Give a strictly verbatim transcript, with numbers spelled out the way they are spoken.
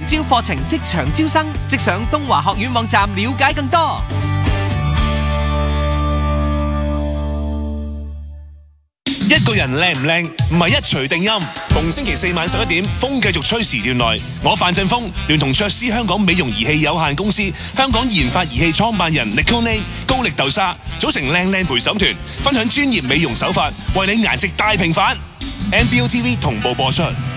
招課程即場招生，即上東華學院網站了解更多。 一個人靚唔靚，唔係一錘定音。逢星期四晚十一點，風繼續吹時段內，我范振鋒聯同卓斯香港美容儀器有限公司、香港研發儀器創辦人 Nicole 高力豆沙組成靚靚陪審團，分享專業美容手法，為你顏值大平反。N B O T V 同步播出。